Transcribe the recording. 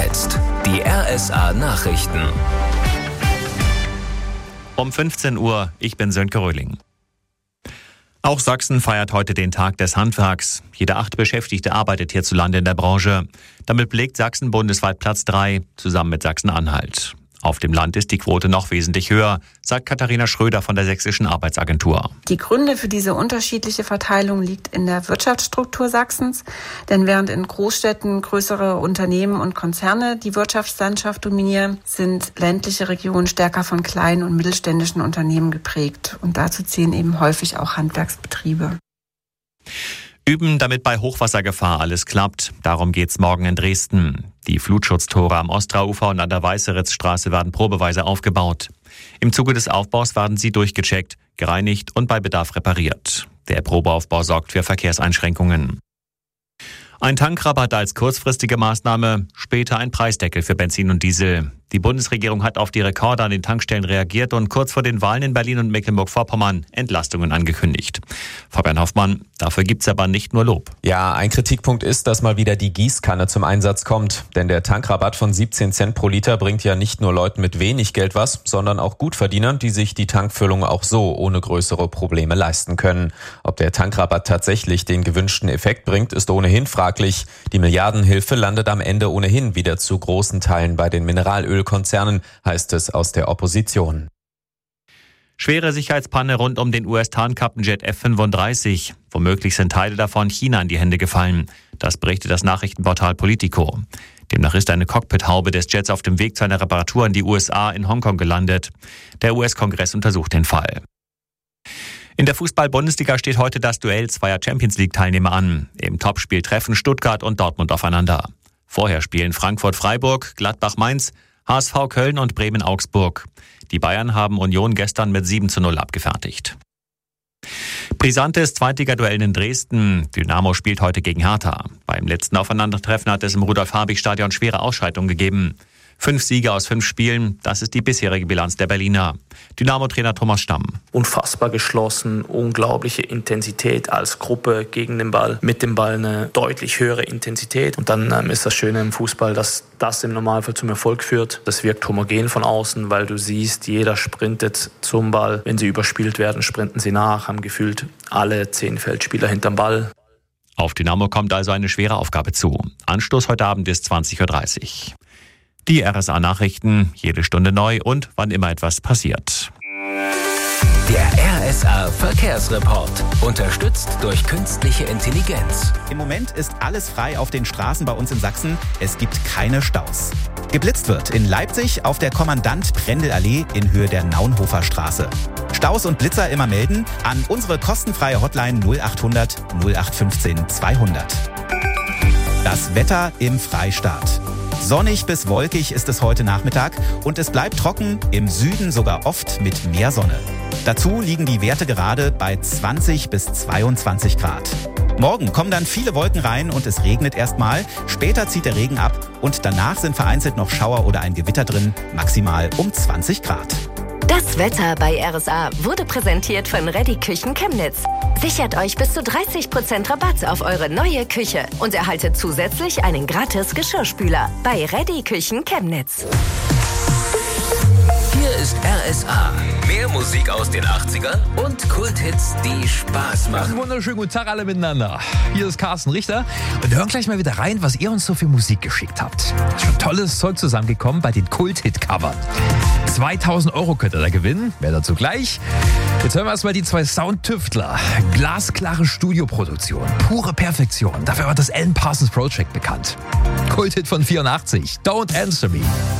jetzt die RSA Nachrichten. Um 15 Uhr, ich bin Sönke Röhling. Auch Sachsen feiert heute den Tag des Handwerks. Jeder 8. Beschäftigte arbeitet hierzulande in der Branche. Damit belegt Sachsen bundesweit Platz 3, zusammen mit Sachsen-Anhalt. Auf dem Land ist die Quote noch wesentlich höher, sagt Katharina Schröder von der Sächsischen Arbeitsagentur. Die Gründe für diese unterschiedliche Verteilung liegt in der Wirtschaftsstruktur Sachsens. Denn während in Großstädten größere Unternehmen und Konzerne die Wirtschaftslandschaft dominieren, sind ländliche Regionen stärker von kleinen und mittelständischen Unternehmen geprägt. Und dazu zählen eben häufig auch Handwerksbetriebe. Üben, damit bei Hochwassergefahr alles klappt. Darum geht's morgen in Dresden. Die Flutschutztore am Ostrauufer und an der Weißeritzstraße werden probeweise aufgebaut. Im Zuge des Aufbaus werden sie durchgecheckt, gereinigt und bei Bedarf repariert. Der Probeaufbau sorgt für Verkehrseinschränkungen. Ein Tankrabatt als kurzfristige Maßnahme, später ein Preisdeckel für Benzin und Diesel. Die Bundesregierung hat auf die Rekorde an den Tankstellen reagiert und kurz vor den Wahlen in Berlin und Mecklenburg-Vorpommern Entlastungen angekündigt. Fabian Hoffmann, dafür gibt's aber nicht nur Lob. Ja, ein Kritikpunkt ist, dass mal wieder die Gießkanne zum Einsatz kommt. Denn der Tankrabatt von 17 Cent pro Liter bringt ja nicht nur Leuten mit wenig Geld was, sondern auch Gutverdienern, die sich die Tankfüllung auch so ohne größere Probleme leisten können. Ob der Tankrabatt tatsächlich den gewünschten Effekt bringt, ist ohnehin fraglich. Die Milliardenhilfe landet am Ende ohnehin wieder zu großen Teilen bei den Mineralölkonzernen, heißt es aus der Opposition. Schwere Sicherheitspanne rund um den US-Tarnkappenjet F-35. Womöglich sind Teile davon China in die Hände gefallen. Das berichtet das Nachrichtenportal Politico. Demnach ist eine Cockpithaube des Jets auf dem Weg zu einer Reparatur in die USA in Hongkong gelandet. Der US-Kongress untersucht den Fall. In der Fußball-Bundesliga steht heute das Duell zweier Champions-League-Teilnehmer an. Im Topspiel treffen Stuttgart und Dortmund aufeinander. Vorher spielen Frankfurt-Freiburg, Gladbach-Mainz, HSV Köln und Bremen-Augsburg. Die Bayern haben Union gestern mit 7:0 abgefertigt. Brisantes Zweitliga-Duell in Dresden. Dynamo spielt heute gegen Hertha. Beim letzten Aufeinandertreffen hat es im Rudolf-Habich-Stadion schwere Ausschreitungen gegeben. 5 Siege aus 5 Spielen, das ist die bisherige Bilanz der Berliner. Dynamo-Trainer Thomas Stamm. Unfassbar geschlossen, unglaubliche Intensität als Gruppe gegen den Ball. Mit dem Ball eine deutlich höhere Intensität. Und dann ist das Schöne im Fußball, dass das im Normalfall zum Erfolg führt. Das wirkt homogen von außen, weil du siehst, jeder sprintet zum Ball. Wenn sie überspielt werden, sprinten sie nach, haben gefühlt alle 10 Feldspieler hinterm Ball. Auf Dynamo kommt also eine schwere Aufgabe zu. Anstoß heute Abend ist 20:30 Uhr. Die RSA-Nachrichten, jede Stunde neu und wann immer etwas passiert. Der RSA-Verkehrsreport, unterstützt durch künstliche Intelligenz. Im Moment ist alles frei auf den Straßen bei uns in Sachsen. Es gibt keine Staus. Geblitzt wird in Leipzig auf der Kommandant-Prendel-Allee in Höhe der Naunhofer Straße. Staus und Blitzer immer melden an unsere kostenfreie Hotline 0800 0815 200. Das Wetter im Freistaat. Sonnig bis wolkig ist es heute Nachmittag und es bleibt trocken, im Süden sogar oft mit mehr Sonne. Dazu liegen die Werte gerade bei 20 bis 22 Grad. Morgen kommen dann viele Wolken rein und es regnet erstmal. Später zieht der Regen ab und danach sind vereinzelt noch Schauer oder ein Gewitter drin, maximal um 20 Grad. Das Wetter bei RSA wurde präsentiert von Reddy Küchen Chemnitz. Sichert euch bis zu 30% Rabatt auf eure neue Küche und erhaltet zusätzlich einen gratis Geschirrspüler bei Reddy Küchen Chemnitz. Hier ist RSA. Mehr Musik aus den 80ern und Kulthits, die Spaß machen. Wunderschönen guten Tag alle miteinander. Hier ist Carsten Richter und wir hören gleich mal wieder rein, was ihr uns so für Musik geschickt habt. Schon tolles Zeug zusammengekommen bei den Kult-Hit-Covern. 2.000 € könnt ihr da gewinnen, mehr dazu gleich. Jetzt hören wir erstmal die 2 Soundtüftler. Glasklare Studioproduktion, pure Perfektion. Dafür war das Alan Parsons Project bekannt. Kult-Hit von 84, Don't Answer Me.